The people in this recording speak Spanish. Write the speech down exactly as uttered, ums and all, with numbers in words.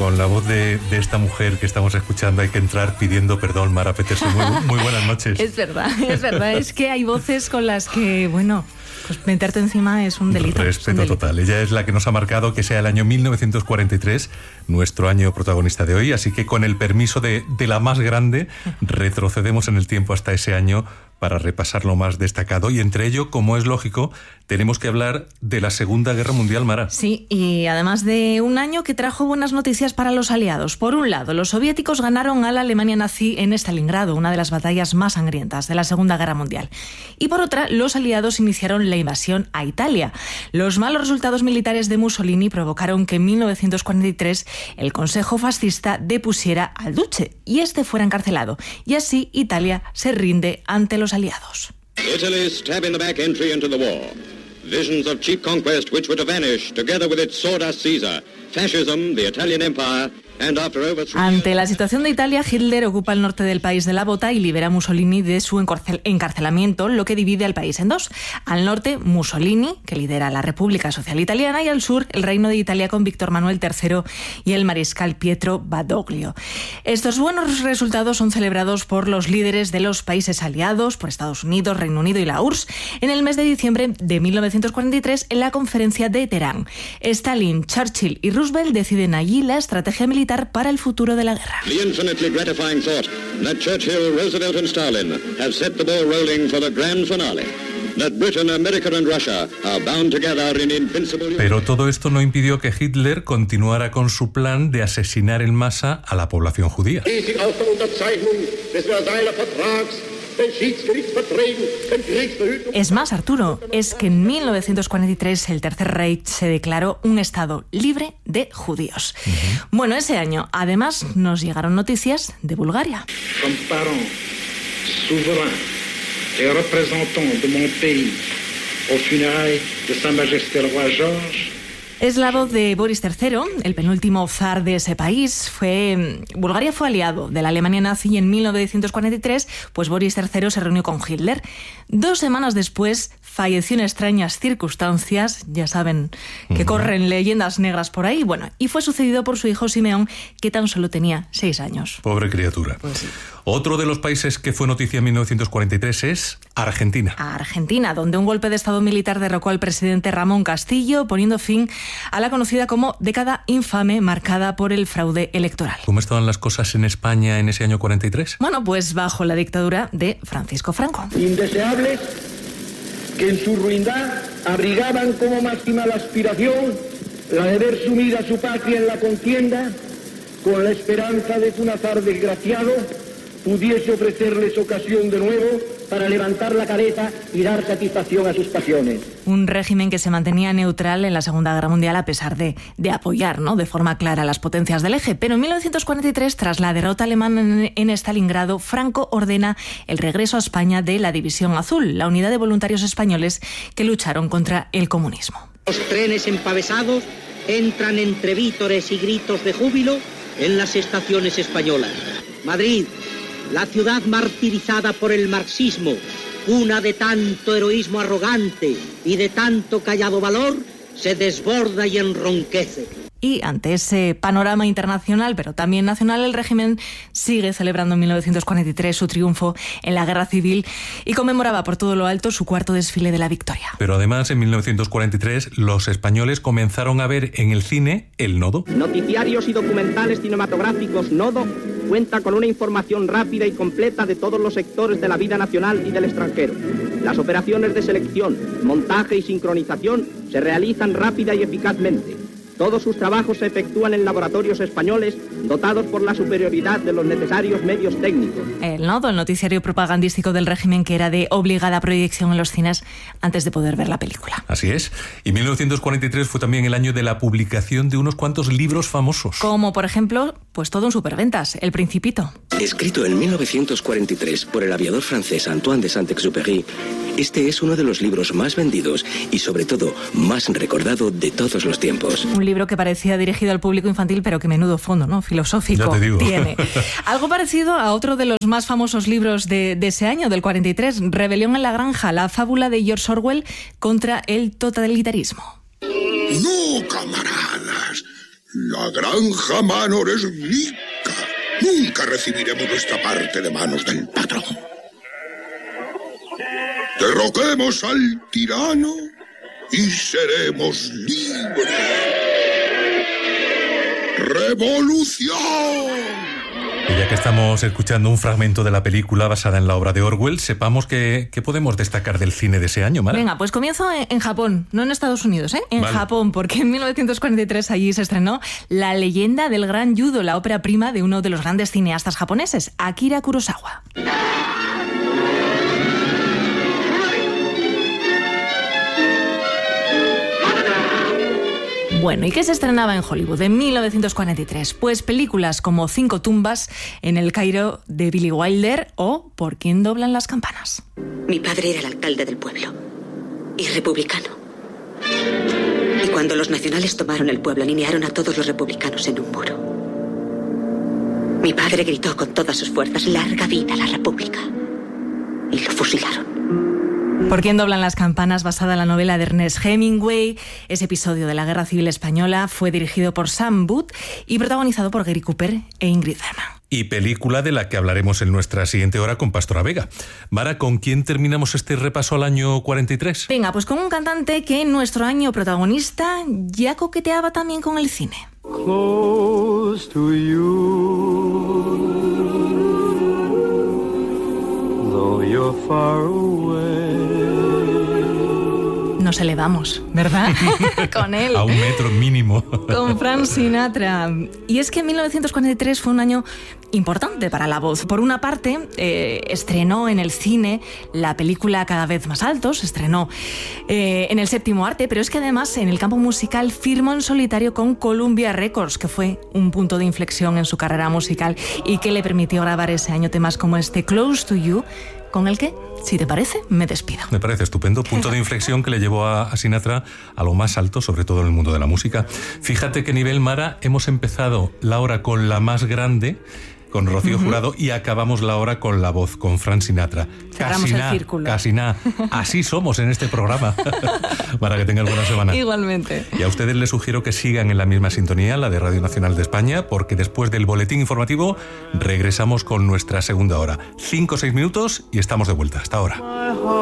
con la voz de, de esta mujer que estamos escuchando hay que entrar pidiendo perdón, Mara Petersen. Muy, muy buenas noches. Es verdad, es verdad. Es que hay voces con las que, bueno, pues meterte encima es un delito. Respeto un delito. total. Ella es la que nos ha marcado que sea el año mil novecientos cuarenta y tres, nuestro año protagonista de hoy. Así que con el permiso de, de la más grande, retrocedemos en el tiempo hasta ese año para repasar lo más destacado. Y entre ello, como es lógico, tenemos que hablar de la Segunda Guerra Mundial, Mara. Sí, y además de un año que trajo buenas noticias para los aliados. Por un lado, los soviéticos ganaron a la Alemania nazi en Stalingrado, una de las batallas más sangrientas de la Segunda Guerra Mundial. Y por otra, los aliados iniciaron la invasión a Italia. Los malos resultados militares de Mussolini provocaron que en mil novecientos cuarenta y tres el Consejo Fascista depusiera al Duce y este fuera encarcelado. Y así Italia se rinde ante los aliados. Italy stab in the back entry into the war. Visions of cheap conquest which were to vanish together with its sawdust Caesar. Fascism, the Italian Empire. Ante la situación de Italia, Hitler ocupa el norte del país de la bota y libera a Mussolini de su encarcelamiento, lo que divide al país en dos. Al norte, Mussolini, que lidera la República Social Italiana, y al sur, el Reino de Italia con Víctor Manuel tercero y el mariscal Pietro Badoglio. Estos buenos resultados son celebrados por los líderes de los países aliados, por Estados Unidos, Reino Unido y la U R S S, en el mes de diciembre de mil novecientos cuarenta y tres en la conferencia de Teherán. Stalin, Churchill y Roosevelt deciden allí la estrategia militar para el futuro de la guerra. The infinitely gratifying thought that Churchill, Roosevelt and Stalin have set the ball rolling for the grand finale. That Britain, America and Russia are bound together in invincible... Pero todo esto no impidió que Hitler continuara con su plan de asesinar en masa a la población judía. Es más, Arturo, es que en mil novecientos cuarenta y tres el Tercer Reich se declaró un estado libre de judíos. Uh-huh. Bueno, ese año, además, nos llegaron noticias de Bulgaria. Como parent, souverain et représentant de mon pays aux funérailles de Sa Majesté le Roi Georges. Es la voz de Boris tercero, el penúltimo zar de ese país. Fue Bulgaria fue aliado de la Alemania nazi y en mil novecientos cuarenta y tres pues Boris tercero se reunió con Hitler. Dos semanas después falleció en extrañas circunstancias, ya saben que uh-huh. corren leyendas negras por ahí, bueno, y fue sucedido por su hijo Simeón, que tan solo tenía seis años. Pobre criatura. Pues sí. Otro de los países que fue noticia en mil novecientos cuarenta y tres es Argentina. Argentina, donde un golpe de estado militar derrocó al presidente Ramón Castillo, poniendo fin a la conocida como década infame marcada por el fraude electoral. ¿Cómo estaban las cosas en España en ese año cuarenta y tres? Bueno, pues bajo la dictadura de Francisco Franco. Indeseables que en su ruindad abrigaban como máxima la aspiración, la de ver sumida su patria en la contienda, con la esperanza de que un azar desgraciado pudiese ofrecerles ocasión de nuevo para levantar la cabeza y dar satisfacción a sus pasiones. Un régimen que se mantenía neutral en la Segunda Guerra Mundial a pesar de, de apoyar, ¿no?, de forma clara a las potencias del eje. Pero en mil novecientos cuarenta y tres, tras la derrota alemana en, en Stalingrado, Franco ordena el regreso a España de la División Azul, la unidad de voluntarios españoles que lucharon contra el comunismo. Los trenes empavesados entran entre vítores y gritos de júbilo en las estaciones españolas. Madrid, la ciudad martirizada por el marxismo, cuna de tanto heroísmo arrogante y de tanto callado valor, se desborda y enronquece. Y ante ese panorama internacional, pero también nacional, el régimen sigue celebrando en mil novecientos cuarenta y tres su triunfo en la Guerra Civil y conmemoraba por todo lo alto su cuarto desfile de la victoria. Pero además, en mil novecientos cuarenta y tres, los españoles comenzaron a ver en el cine El Nodo. Noticiarios y documentales cinematográficos Nodo cuenta con una información rápida y completa de todos los sectores de la vida nacional y del extranjero. Las operaciones de selección, montaje y sincronización se realizan rápida y eficazmente. Todos sus trabajos se efectúan en laboratorios españoles dotados por la superioridad de los necesarios medios técnicos. El Nodo, el noticiario propagandístico del régimen que era de obligada proyección en los cines antes de poder ver la película. Así es. Y mil novecientos cuarenta y tres fue también el año de la publicación de unos cuantos libros famosos. Como, por ejemplo, pues todo en superventas, El Principito. Escrito en mil novecientos cuarenta y tres por el aviador francés Antoine de Saint-Exupéry, este es uno de los libros más vendidos y, sobre todo, más recordado de todos los tiempos. Un libro que parecía dirigido al público infantil, pero que menudo fondo, ¿no?, filosófico ya te digo. tiene. Algo parecido a otro de los más famosos libros de, de ese año, del cuarenta y tres, Rebelión en la Granja, la fábula de George Orwell contra el totalitarismo. No, camaradas. La La granja Manor es rica. Nunca recibiremos nuestra parte de manos del patrón. Derroquemos al tirano y seremos libres. ¡Revolución! Y ya que estamos escuchando un fragmento de la película basada en la obra de Orwell, sepamos que, que podemos destacar del cine de ese año, Mara. Venga, pues comienzo en, en Japón, no en Estados Unidos, ¿eh? En Vale. Japón, porque en mil novecientos cuarenta y tres allí se estrenó La leyenda del gran judo, la ópera prima de uno de los grandes cineastas japoneses, Akira Kurosawa. Bueno, ¿y qué se estrenaba en Hollywood en mil novecientos cuarenta y tres? Pues películas como Cinco tumbas en el Cairo de Billy Wilder o ¿Por quién doblan las campanas? Mi padre era el alcalde del pueblo y republicano. Y cuando los nacionales tomaron el pueblo, alinearon a todos los republicanos en un muro. Mi padre gritó con todas sus fuerzas: ¡Larga vida a la República! Y lo fusilaron. ¿Por quién doblan las campanas?, basada en la novela de Ernest Hemingway. Ese episodio de la Guerra Civil Española fue dirigido por Sam Booth y protagonizado por Gary Cooper e Ingrid Bergman. Y película de la que hablaremos en nuestra siguiente hora con Pastora Vega. Mara, ¿con quién terminamos este repaso al año cuarenta y tres? Venga, pues con un cantante que en nuestro año protagonista ya coqueteaba también con el cine. Close to you, though you're far away. Nos elevamos, ¿verdad? Con él. A un metro mínimo. Con Frank Sinatra. Y es que mil novecientos cuarenta y tres fue un año importante para la voz. Por una parte, eh, estrenó en el cine la película Cada vez más alto, se estrenó eh, en el séptimo arte, pero es que además en el campo musical firmó en solitario con Columbia Records, que fue un punto de inflexión en su carrera musical y que le permitió grabar ese año temas como este Close to You, con el que, si te parece, me despido. Me parece estupendo. Punto de inflexión que le llevó a, a Sinatra a lo más alto, sobre todo en el mundo de la música. Fíjate qué nivel, Mara. Hemos empezado la hora con la más grande, con Rocío uh-huh. Jurado, y acabamos la hora con la voz, con Frank Sinatra. Cerramos casi el nada, círculo. Casi nada. Así somos en este programa. Para que tengas buena semana. Igualmente. Y a ustedes les sugiero que sigan en la misma sintonía, la de Radio Nacional de España, porque después del boletín informativo regresamos con nuestra segunda hora. Cinco o seis minutos y estamos de vuelta. Hasta ahora.